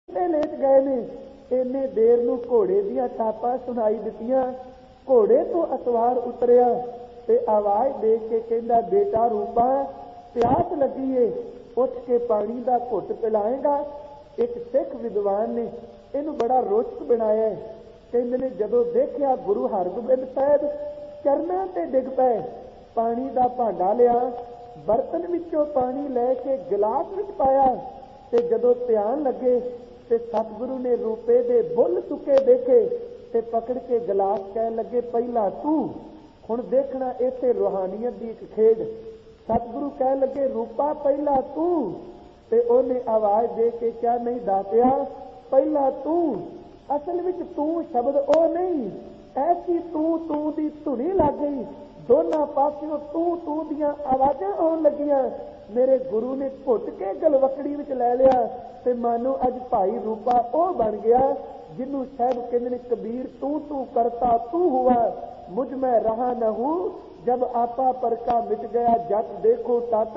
Late गए ने। इन्ने देर नूं घोड़े दियां टापां सुनाई दित्तियां। घोड़े तो असवार उतरिया ते आवाज़ दे के कहंदा, बेटा रूपा प्यास लगी है, उठ के पानी का घुट पिलाएगा। एक सिख विद्वान ने इनू बड़ा रोचक बनाया है। कहंदे ने जदों देखिया गुरु हरगोबिंद साहब चरनां ते डिग पए, पानी का भांडा लिया, बर्तन विचों पानी लैके गिलास विच पाया ते जदों प्यान लगे ते सतगुरु ने रूपे दे बुल चुके देखे ते पकड़ के गिलास कह लगे, पहला तू। हुण देखना इत्थे रूहानियत दी एक खेड। सतगुरु कह लगे, रूपा पहला तू, ते ओने आवाज़ दे के क्या नहीं दातिया, पहला तू। असल विच तू शब्द ओ नहीं, ऐसी तू तू दी धुनी लग गई। दोनों पासियों तू दियां आवाज़ां आउण लगियां। मेरे गुरु ने घुट के गलवकड़ी विच लै लिया ते मानो अज भाई रूपा ओ बन गया जिन्नू साहब कहंदे ने, कबीर तू करता तू हुआ, मुझ में रहा न हूं, जब आपा पर का मिट गया, जट देखो तत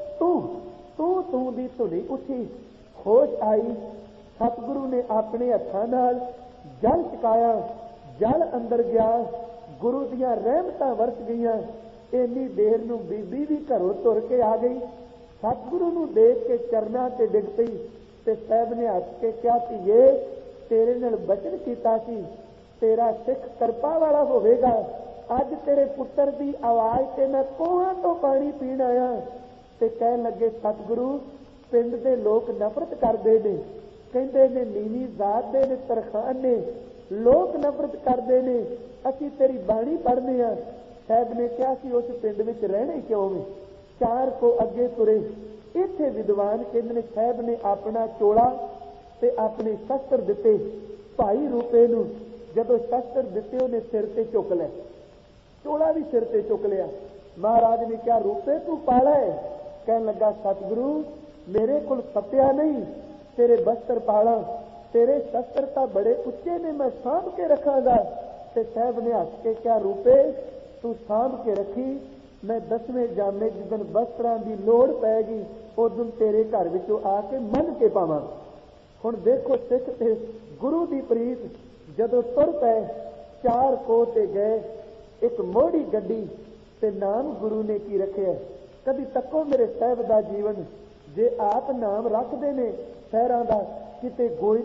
तू दी धुनी उठी। होश आई। सतगुरु ने अपने हत्थां नाल जल चकाया, जल अंदर गया, गुरु दियां रहमतां वरस गईयां। इन्नी देर नूं बीबी भी घरों तुर के आ गई। सतगुरु नूं देख के चरनां ते डिग पई ते साहब ने हੱਸ के कहा, धीए तेरे नाल बचन कीता सी, तेरा सिख किरपा वाला होवेगा। अज तेरे पुत्र दी आवाज़ ते मैं कोहां तो पानी पीण आया। ते कह लगे, सतगुरु पिंड दे लोग नफरत करदे ने, कहंदे ने नीवी जात दे ने, तरखान ने, लोग नफरत करदे ने, असीं तेरी बाणी पढ़ने आ। साहब ने कहा कि उस पिंड विच रहणे क्यों वे? चार को अगे तुरे। इत्थे विद्वान कहंदे ने, साहब ने अपना चोला ते अपने शस्त्र दिते भाई रूपे नूं। जदों शस्त्र दिते उहने सिर ते चुक लिया, चोला भी सिर ते चुक लिया। महाराज ने कहा, रूपे तू पाला है? कहन लगा, सतगुरु मेरे कोल सत्या नहीं, तेरे बस्तर पाला, तेरे शस्त्र तो बड़े उच्चे ने, मैं सांभ के रखांगा। ते साहब ने हੱस के कहा, रूपे तू सांभ के रखी, मैं 10वें जामे जिदन वस्त्रां दी लोड़ पैगी उस दिन तेरे घर विचों आके मन के पावां। हुण देखो सिख ते गुरु दी प्रीत। जदों तुर पए, चार कोह ते गए, एक मोड़ी गड्डी ते नाम गुरु ने की रखिया। कभी तको मेरे साहब दा जीवन, जे आप नाम रखदे ने शहरां दा, किते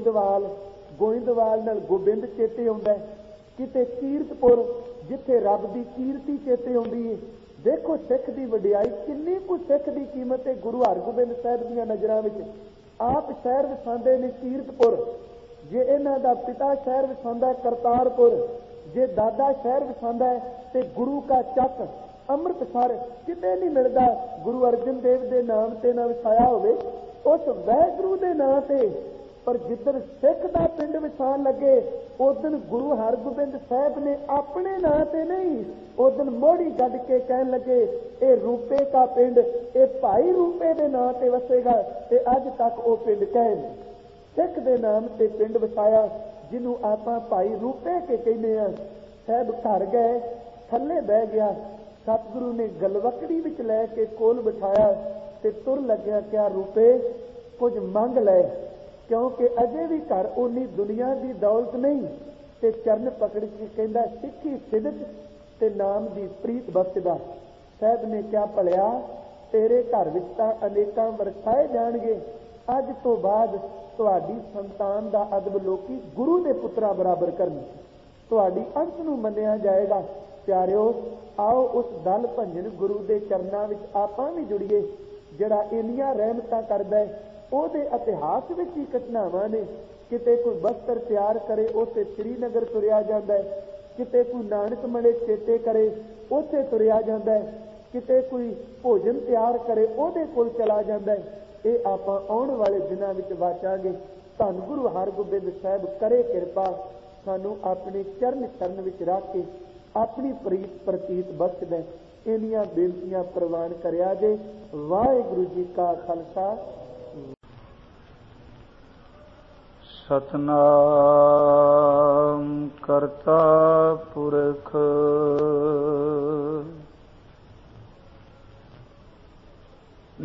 गोइंदवाल नाल गोबिंद चेते आउंदा है, किते कीरतपुर जिथे रब दी कीर्ति चेते आउंदी है। देखो सिख दी वडियाई किन्नी कुछ, सिख दी कीमत है गुरु हरगोबिंद साहब दीयां नज़रां विच। आप शहर वसांदे ने कीरतपुर, जे इन्हां दा पिता शहर वसांदा करतारपुर, जे दादा शहर वसांदा है ते गुरु का चक अमृतसर किते नहीं मिलता। गुरु अर्जन देव दे नाम ते ना वसाया होवे, उस वैगुरु दे नाम ते। पर जिधर सिख दा पिंड वसान लगे, उस दिन गुरु हरगोबिंद साहब ने अपने नाम ते नहीं, उस दिन मोड़ी गढ़ के कहन लगे, ये रूपे का पिंड, ये भाई रूपे दे नाम ते वसेगा। ते अज तक वो पिंड कहन सिख दे नाम ते पिंड वसाया, जिन्हों आपां भाई रूपे के कहने आ। साहब घर गए, थल्ले बह गया। सतगुरु ने गलवकड़ी विच लैके कोल बिठाया ते तुर लग्या, क्या रूपे कुछ मंग लै, क्योंकि अजे भी घर उन्नी दुनिया की दौलत नहीं। ते चरण पकड़ के कहंदा, सिੱਖੀ सिदक ते नाम की प्रीत बख्शदा। साहब ने क्या, भलिया तेरे घर विच तां अनेकां वरसाए जाणगे, अज तो बाद तुहाडी संतान दा अदब लोकी गुरु दे पुत्रा बराबर करन, तुहाडी अंश नूं मन्निया जाएगा। प्यारिओ आओ उस दल भंजन गुरु दे चरनां विच आपां भी जुड़िए, जिहड़ा इन्नियां रहमतां करदा है। ਉਹਦੇ इतिहास ਵਿੱਚ ਹੀ ਘਟਨਾਵਾਂ ਨੇ। किते कोई बस्तर तैयार करे, उसे श्रीनगर तुरिया जाता है, किते कोई नानक मणे चेते करे, उसे तुरिया जाता है, किते कोई भोजन तैयार करे, ਉਹਦੇ कोल चला जाता है। ये आप आने वाले दिनों में वाचांगे। धन गुरु हरगोबिंद साहब करे किरपा, सानू अपने चरण चरण विच रख के अपनी प्रीत प्रतीत बख्श दे। इन्नियां बेनतियां प्रवान करिया जे। वाहिगुरू जी का खालसा, सतनाम करता पुरख